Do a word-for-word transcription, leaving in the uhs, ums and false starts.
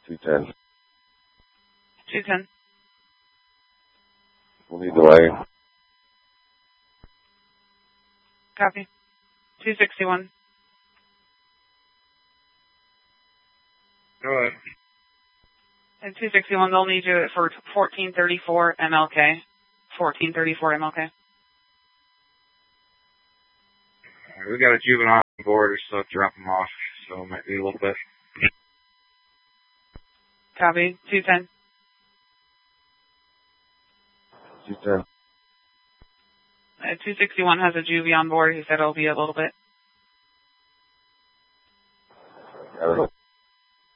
two ten. two ten. We'll need the wagon. Copy. two sixty-one. Go ahead. And two sixty-one, they'll need you for fourteen thirty-four M L K. fourteen thirty-four M L K. Right, we got a juvenile on board, so drop them off, so it might be a little bit. Copy. two ten. two ten. Uh, two sixty-one has a juvie on board. He said it'll be a little bit.